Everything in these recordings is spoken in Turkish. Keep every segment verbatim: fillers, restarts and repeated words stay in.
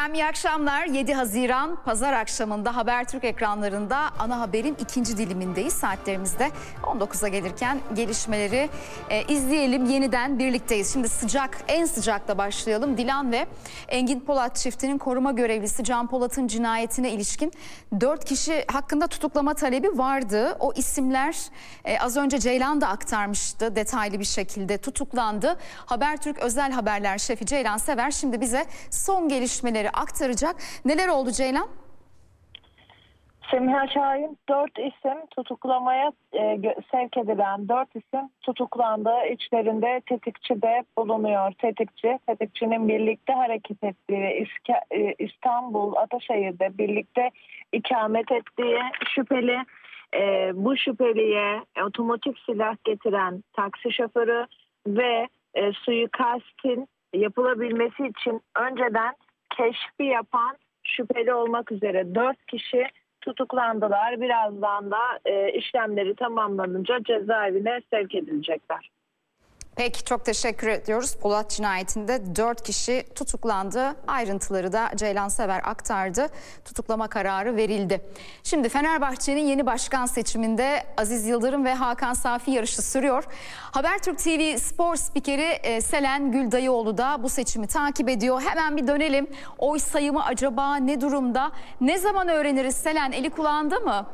Efendim iyi akşamlar. yedi Haziran Pazar akşamında Habertürk ekranlarında ana haberin ikinci dilimindeyiz. Saatlerimizde on dokuza gelirken gelişmeleri e, izleyelim. Yeniden birlikteyiz. Şimdi sıcak, en sıcakla başlayalım. Dilan ve Engin Polat çiftinin koruma görevlisi Can Polat'ın cinayetine ilişkin dört kişi hakkında tutuklama talebi vardı. O isimler e, az önce Ceylan da aktarmıştı detaylı bir şekilde, tutuklandı. Habertürk Özel Haberler Şefi Ceylan Sever şimdi bize son gelişmeleri aktaracak. Neler oldu Ceylan? Semiha Şahin dört isim tutuklamaya e, sevk edilen dört isim tutuklandı. İçlerinde tetikçi de bulunuyor. Tetikçi, tetikçinin birlikte hareket ettiği İska, e, İstanbul Ataşehir'de birlikte ikamet ettiği şüpheli. E, bu şüpheliye otomatik silah getiren taksi şoförü ve e, suikastin yapılabilmesi için önceden keşfi yapan şüpheli olmak üzere dört kişi tutuklandılar. Birazdan da e, işlemleri tamamlanınca cezaevine sevk edilecekler. Peki, çok teşekkür ediyoruz. Polat cinayetinde dört kişi tutuklandı. Ayrıntıları da Ceylan Sever aktardı. Tutuklama kararı verildi. Şimdi Fenerbahçe'nin yeni başkan seçiminde Aziz Yıldırım ve Hakan Safi yarışı sürüyor. Habertürk T V spor spikeri Selen Güldayıoğlu da bu seçimi takip ediyor. Hemen bir dönelim. Oy sayımı acaba ne durumda? Ne zaman öğreniriz Selen? Eli kulağında mı?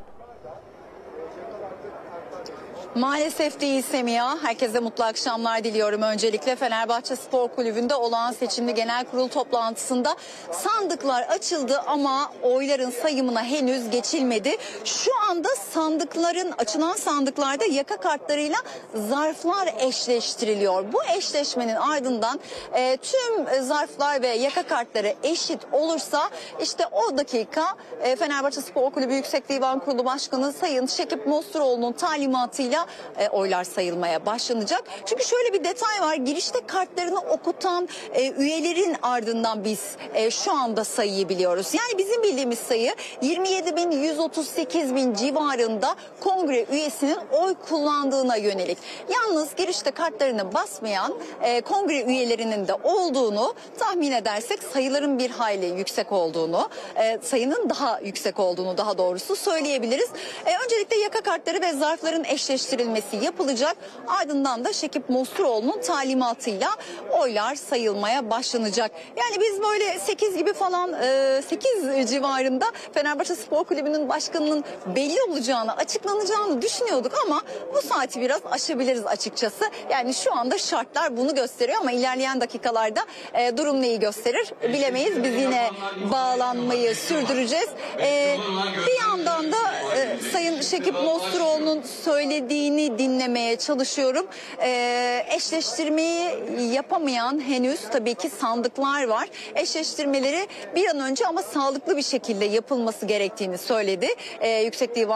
Maalesef değil Semiha. Herkese mutlu akşamlar diliyorum. Öncelikle Fenerbahçe Spor Kulübü'nde olağan seçimli genel kurul toplantısında sandıklar açıldı ama oyların sayımına henüz geçilmedi. Şu anda sandıkların, açılan sandıklarda yaka kartlarıyla zarflar eşleştiriliyor. Bu eşleşmenin ardından e, tüm zarflar ve yaka kartları eşit olursa işte o dakika e, Fenerbahçe Spor Kulübü Yüksek Divan Kurulu Başkanı Sayın Şekip Mosturoğlu'nun talimatıyla E, oylar sayılmaya başlanacak. Çünkü şöyle bir detay var. Girişte kartlarını okutan e, üyelerin ardından biz e, şu anda sayıyı biliyoruz. Yani bizim bildiğimiz sayı yirmi yedi bin yüz otuz sekiz bin civarında kongre üyesinin oy kullandığına yönelik. Yalnız girişte kartlarını basmayan e, kongre üyelerinin de olduğunu tahmin edersek sayıların bir hayli yüksek olduğunu, e, sayının daha yüksek olduğunu daha doğrusu söyleyebiliriz. E, öncelikle yaka kartları ve zarfların eşleştirilmesi yapılacak. Ardından da Şekip Mosturoğlu'nun talimatıyla oylar sayılmaya başlanacak. Yani biz böyle sekiz gibi falan sekiz civarında Fenerbahçe Spor Kulübü'nün başkanının belli olacağını, açıklanacağını düşünüyorduk ama bu saati biraz aşabiliriz açıkçası. Yani şu anda şartlar bunu gösteriyor ama ilerleyen dakikalarda e, durum neyi gösterir bilemeyiz. Biz yine bağlanmayı sürdüreceğiz. E, bir yandan da e, Sayın Şekip Mosturoğlu'nun söylediğini dinlemeye çalışıyorum. Ee, eşleştirmeyi yapamayan henüz tabii ki sandıklar var. Eşleştirmeleri bir an önce ama sağlıklı bir şekilde yapılması gerektiğini söyledi. Ee, Yüksek Divan